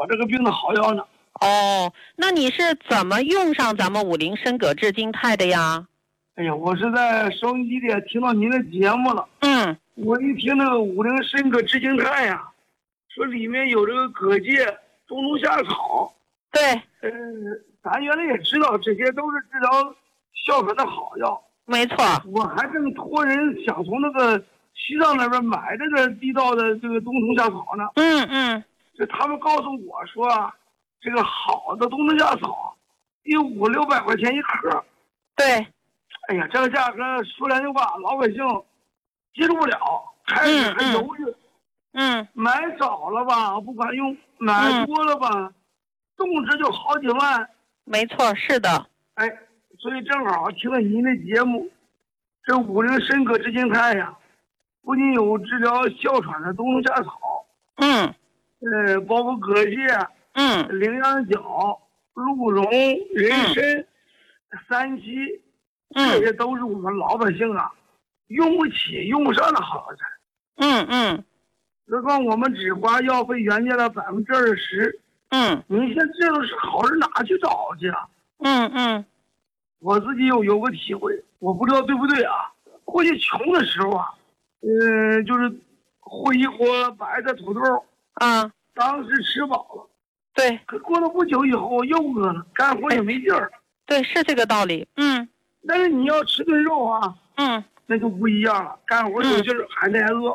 我这个病的好药呢。 哦，那你是怎么用上咱们五苓参葛炙金肽的呀？ 哎呀，我是在收音机里听到您的节目了。我一听那个五苓参葛炙金肽呀，说里面有这个葛芥、冬虫夏草。 对， 咱原来也知道这些都是治疗哮喘的好药。 没错。 我还正托人想从那个西藏那边买这个地道的这个冬虫夏草呢。这他们告诉我说啊，这个好的冬虫夏草得500-600块钱一克。 对。 哎呀，这个价格说来的话，老百姓接受不了，开始还犹豫。买少了吧不管用，买多了吧，动辄就好几万。 没错，是的。 哎，所以正好听了您的节目，这五苓参葛炙金肽呀，不仅有治疗哮喘的冬虫夏草，包括葛芥，羚羊角、鹿茸、人参、三七，这些都是我们老百姓啊用不起用不上的好药材。何况我们只花药费原价的20%。你像这种是好人哪去找去啊？我自己有个体会，我不知道对不对啊。过去穷的时候啊，就是烩一锅白菜土豆啊，当时吃饱了。 对。 可过了不久以后又饿了，干活也没劲儿。 对，是这个道理。 但是你要吃顿肉啊，那就不一样了，干活有劲儿，还得饿。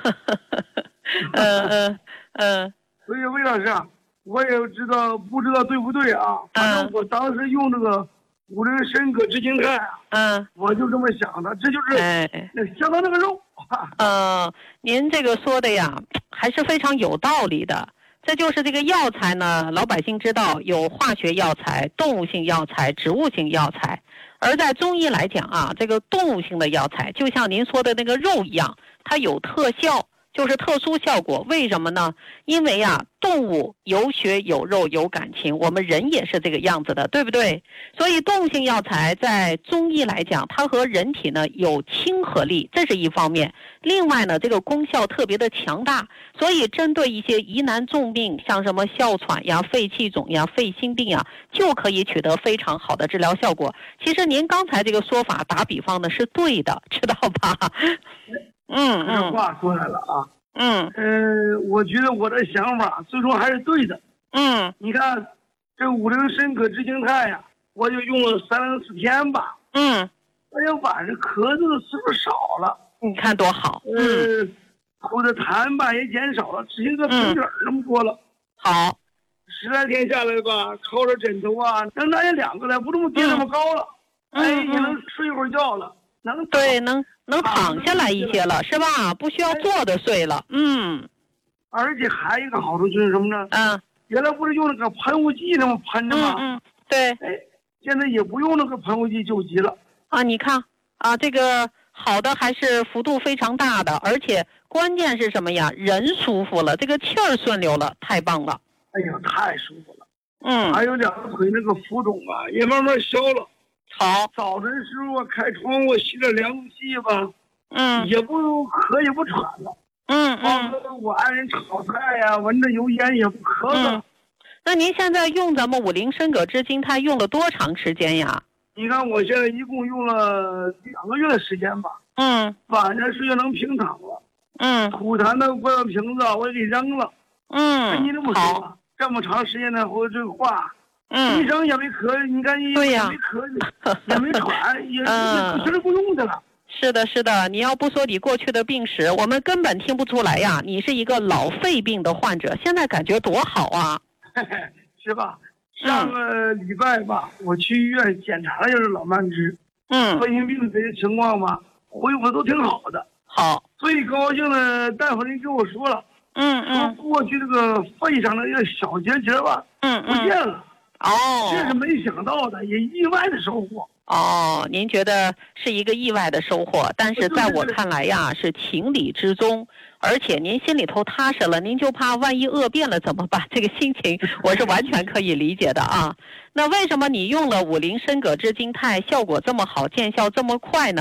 所以魏老师啊，我也不知道对不对啊。反正我当时用这个五苓参葛炙金肽啊，我就这么想的，这就是相当那个肉。 您这个说的呀，还是非常有道理的。这就是这个药材呢，老百姓知道有化学药材、动物性药材、植物性药材。而在中医来讲啊，这个动物性的药材，就像您说的那个肉一样，它有特效，就是特殊效果。为什么呢？因为啊，动物有血有肉有感情，我们人也是这个样子的，对不对？所以动物性药材在中医来讲，它和人体呢有亲和力，这是一方面。另外呢，这个功效特别的强大，所以针对一些疑难重病，像什么哮喘呀、肺气肿呀、肺心病呀，就可以取得非常好的治疗效果。其实您刚才这个说法打比方的是对的，知道吧？ 这话说来了啊。我觉得我的想法最终还是对的。你看这五苓参葛炙金肽呀，我就用了3-4天吧。哎呀，晚上咳嗽的次数少了。 你看多好。 吐的痰吧也减少了，只剩个瓶颈那么多了。 好 ，10来天下来吧，靠着枕头啊，能拿下2个来，不这么跌那么高了。也能睡一会儿觉了， 能躺下来一些了，是吧？不需要坐着睡了。 而且还有一个好处就是什么呢？原来不是用那个喷雾剂那么喷的吗？ 对。 现在也不用那个喷雾剂救急了。 你看啊，这个好的还是幅度非常大的，而且关键是什么呀？人舒服了，这个气儿顺溜了，太棒了。 哎呀，太舒服了。还有2个腿那个浮肿啊，也慢慢消了。 好， 早晨时候开窗户吸点凉空气吧，也不咳也不喘了。我爱人炒菜呀，闻着油烟也不咳嗽。 那您现在用咱们五苓参葛炙金肽用了多长时间呀？ 你看我现在一共用了2个月的时间吧。晚上睡觉能平躺了。吐痰的玻璃瓶子我也给扔了。跟你这么说吧，这么长时间的我这个话。医生也没咳，你看医生也没咳，也没喘，也其实不用的了。 是的，是的，你要不说你过去的病史，我们根本听不出来呀。你是一个老肺病的患者，现在感觉多好啊， 是吧？上个礼拜吧，我去医院检查了就是老慢支，肺心病这些情况吧，恢复都挺好的。 好， 最高兴的大夫人跟我说了，说过去这个肺上的一个小结节吧，不见了。这是没想到的，也意外的收获。 您觉得是一个意外的收获，但是在我看来呀，是情理之中，而且您心里头踏实了，您就怕万一恶变了怎么办？这个心情我是完全可以理解的啊。那为什么你用了五苓参葛炙金肽效果这么好，见效这么快呢？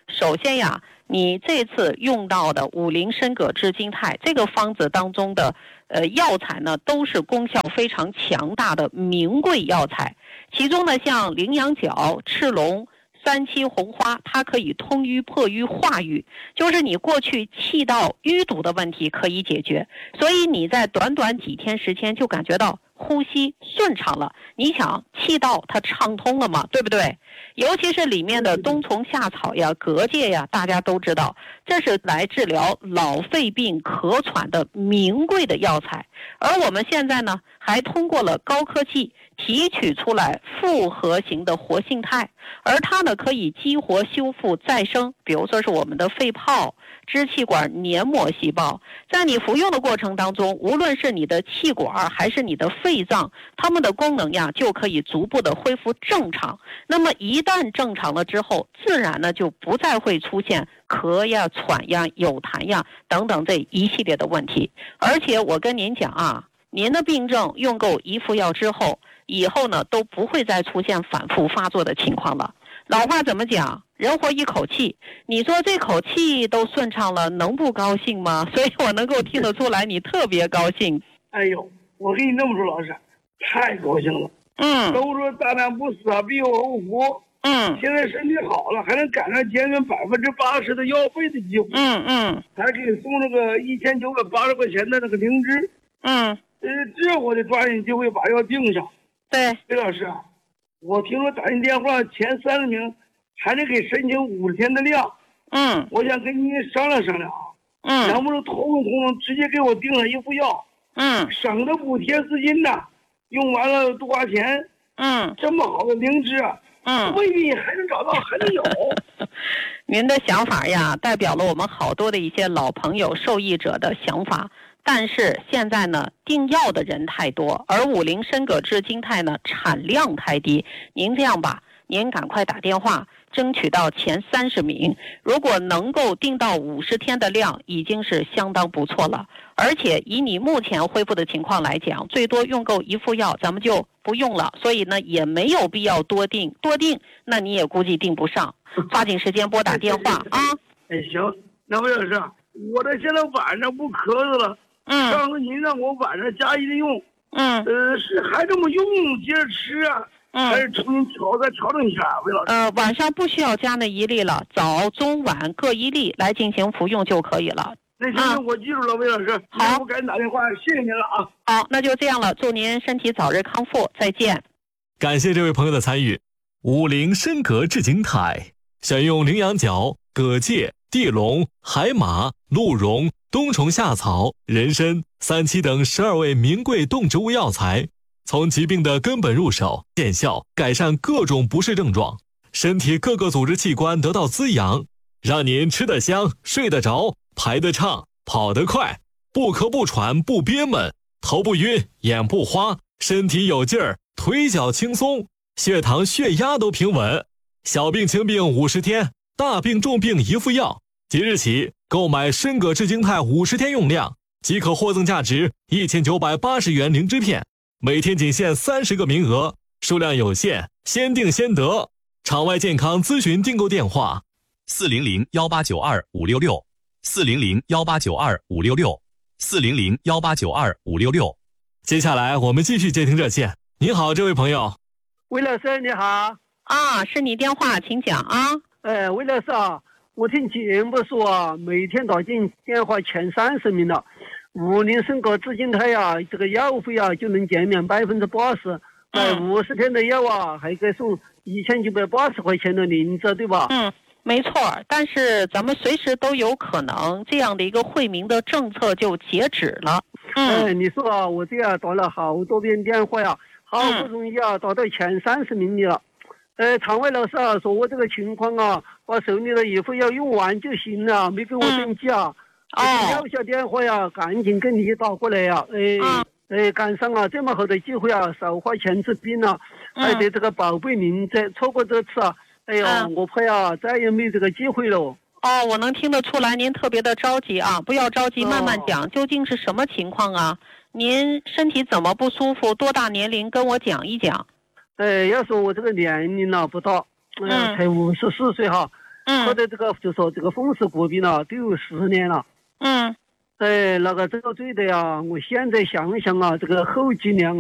首先呀，你这次用到的50参舸制金肽这个方子当中的药材呢，都是功效非常强大的名贵药材。其中呢，像羚羊角、赤龙、三七红花，它可以通瘀破瘀化瘀，就是你过去气道淤堵的问题可以解决，所以你在短短几天时间就感觉到呼吸顺畅了。你想气道它畅通了嘛，对不对？尤其是里面的冬虫夏草呀、蛤蚧呀，大家都知道，这是来治疗老肺病咳喘的名贵的药材。而我们现在呢，还通过了高科技提取出来复合型的活性肽，而它呢可以激活、修复、再生，比如说是我们的肺泡、支气管黏膜细胞。在你服用的过程当中，无论是你的气管还是你的肺脏，它们的功能呀就可以逐步的恢复正常。那么一旦正常了之后，自然呢就不再会出现咳呀、喘呀、有痰呀等等这一系列的问题。而且我跟您讲啊，您的病症用够1副药之后，以后呢都不会再出现反复发作的情况了。老话怎么讲？人活一口气，你说这口气都顺畅了，能不高兴吗？所以我能够听得出来你特别高兴。 哎呦，我跟你这么说，老师，太高兴了。都说大难不死啊，必有后福。现在身体好了，还能赶上减免80%的药费的机会。还可以送那个1980块钱的那个灵芝。这我得抓紧机会把药定上。 对， 魏老师，我听说打进电话前30名还得给申请50天的量。我想跟您商量商量啊。能不能通直接给我定上1副药？省得补贴资金呐，用完了多花钱。这么好的灵芝未必还能找到，还能有。 您的想法呀，代表了我们好多的一些老朋友、受益者的想法。但是现在呢，订药的人太多，而50参舸制金肽呢产量太低。您这样吧，您赶快打电话争取到前30名，如果能够订到50天的量，已经是相当不错了。而且以你目前恢复的情况来讲，最多用够1副药，咱们就不用了。所以呢，也没有必要多订，那你也估计订不上。抓紧时间拨打电话啊！ 行，那魏老师，我这现在晚上不咳嗽了。上次您让我晚上加一的用。是还这么用，接着吃啊？还是重新调整一下，魏老师？ 晚上不需要加那1粒了，早中晚各1粒来进行服用就可以了。 那行，我记住了，魏老师。好，我赶紧打电话，谢谢您了啊。 好，那就这样了，祝您身体早日康复，再见。 感谢这位朋友的参与。50参舸制金肽选用羚羊角、蛤蚧、地龙、海马、鹿茸、冬虫夏草、人参、三七等12味名贵动植物药材，从疾病的根本入手，见效改善各种不适症状，身体各个组织器官得到滋养，让您吃得香、睡得着、排得畅、跑得快，不咳不喘不憋闷，头不晕眼不花，身体有劲儿，腿脚轻松，血糖血压都平稳，小病轻病50天，大病重病1副药。即日起购买参舸制金肽50天用量，即可获赠价值1980元灵芝片，每天仅限30个名额，数量有限，先订先得。场外健康咨询订购电话 400-1892-566，400-1892-566，400-1892-566。 接下来我们继续接听热线。您好，这位朋友。 魏老师你好。 是你电话，请讲啊。 魏老师啊，我听节目说啊，每天打进电话前30名了，50参舸制金肽呀，这个药费啊就能减免80%，在50天的药啊，还可以送1980块钱的灵芝，对吧？ 没错，但是咱们随时都有可能这样的一个惠民的政策就截止了。 你说啊，我这样打了好多遍电话呀，好不容易啊打到前30名里了。场外老师啊说我这个情况啊，把手里的1副药用完就行了，没给我登记啊。撂下电话呀，赶紧跟你打过来呀。赶上啊这么好的机会啊，少花钱治病啊，还得这个宝贝灵芝，错过这次啊，我怕呀再也没这个机会了。 我能听得出来您特别的着急啊，不要着急，慢慢讲，究竟是什么情况啊？您身体怎么不舒服？多大年龄？跟我讲一讲。 要说我这个年龄呢不大，才54岁哈。 喝的这个就说这个风湿过敏了，都有40年了。那个这个嘴的呀，我现在想一想啊，这个后几年